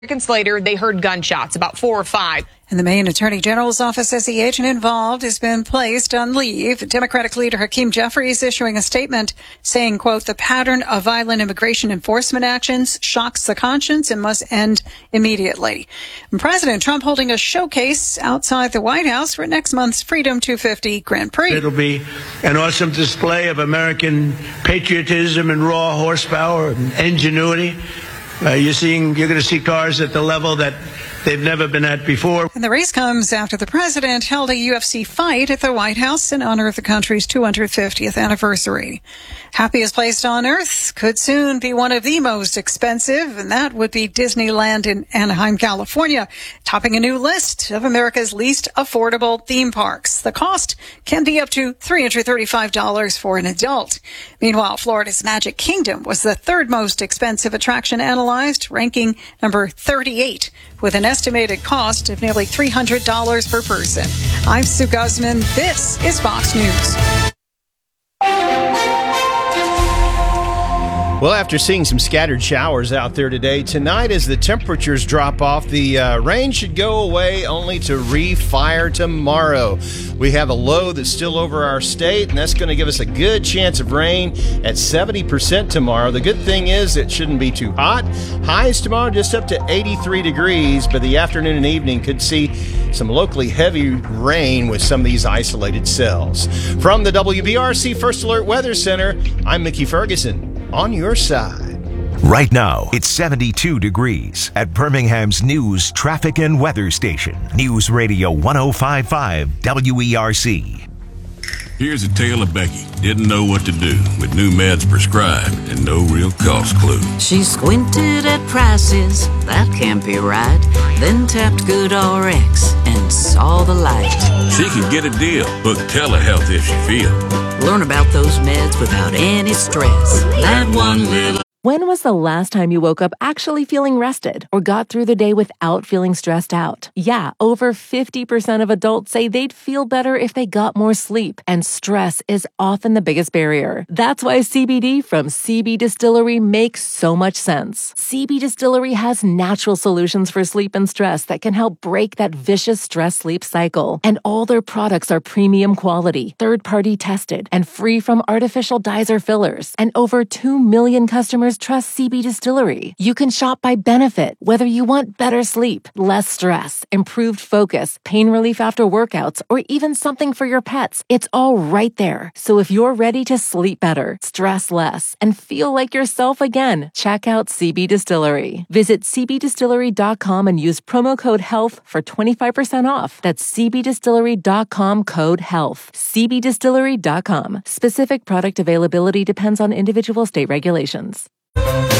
Seconds later, they heard gunshots, about 4 or 5. And the Maine Attorney General's office says the agent involved has been placed on leave. Democratic leader Hakeem Jeffries issuing a statement saying, quote, the pattern of violent immigration enforcement actions shocks the conscience and must end immediately. And President Trump holding a showcase outside the White House for next month's Freedom 250 Grand Prix. It'll be an awesome display of American patriotism and raw horsepower and ingenuity. You're going to see cars at the level that they've never been at before. And the race comes after the president held a UFC fight at the White House in honor of the country's 250th anniversary. Happiest place on earth could soon be one of the most expensive, and that would be Disneyland in Anaheim, California, topping a new list of America's least affordable theme parks. The cost can be up to $335 for an adult. Meanwhile, Florida's Magic Kingdom was the third most expensive attraction analyzed, ranking number 38, with an estimated cost of nearly $300 per person. I'm Sue Guzman. This is Fox News. Well, after seeing some scattered showers out there today, tonight as the temperatures drop off, the rain should go away only to re-fire tomorrow. We have a low that's still over our state, and that's going to give us a good chance of rain at 70% tomorrow. The good thing is it shouldn't be too hot. Highs tomorrow just up to 83 degrees, but the afternoon and evening could see some locally heavy rain with some of these isolated cells. From the WBRC First Alert Weather Center, I'm Mickey Ferguson. On your side. Right now, it's 72 degrees at Birmingham's news, traffic, and weather station. News Radio 105.5 WERC. Here's a tale of Becky. Didn't know what to do with new meds prescribed and no real cost clue. She squinted at prices, that can't be right. Then tapped GoodRx and saw the light. She can get a deal. Book telehealth if she feels. Learn about those meds without any stress. That one little... When was the last time you woke up actually feeling rested or got through the day without feeling stressed out? Yeah, over 50% of adults say they'd feel better if they got more sleep, and stress is often the biggest barrier. That's why CBD from CB Distillery makes so much sense. CB Distillery has natural solutions for sleep and stress that can help break that vicious stress-sleep cycle. And all their products are premium quality, third-party tested, and free from artificial dyes or fillers. And over 2 million customers trust CB Distillery. You can shop by benefit, whether you want better sleep, less stress, improved focus, pain relief after workouts, or even something for your pets. It's all right there. So if you're ready to sleep better, stress less, and feel like yourself again, check out CB Distillery. Visit cbdistillery.com and use promo code HEALTH for 25% off. That's cbdistillery.com code HEALTH. cbdistillery.com. Specific product availability depends on individual state regulations.